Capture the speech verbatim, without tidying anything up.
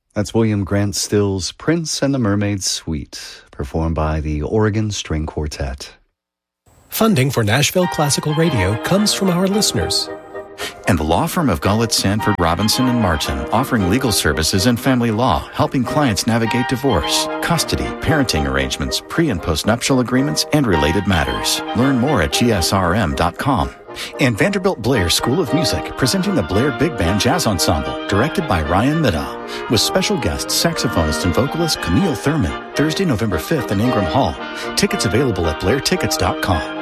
That's William Grant Still's Prince and the Mermaid Suite, performed by the Oregon String Quartet. Funding for Nashville Classical Radio comes from our listeners. And the law firm of Gullett, Sanford, Robinson, and Martin, offering legal services and family law, helping clients navigate divorce, custody, parenting arrangements, pre- and postnuptial agreements, and related matters. Learn more at G S R M dot com. And Vanderbilt Blair School of Music, presenting the Blair Big Band Jazz Ensemble, directed by Ryan Middaugh, with special guest saxophonist and vocalist Camille Thurman, Thursday, November fifth in Ingram Hall. Tickets available at blair tickets dot com.